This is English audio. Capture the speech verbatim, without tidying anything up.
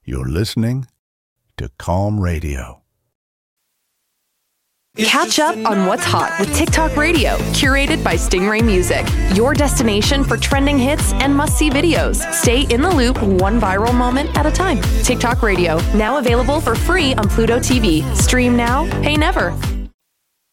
You're listening to Calm Radio. Catch up on what's hot with TikTok Radio, curated by Stingray Music. Your destination for trending hits and must-see videos. Stay in the loop, one viral moment at a time. TikTok Radio, now available for free on Pluto T V. Stream now, pay never.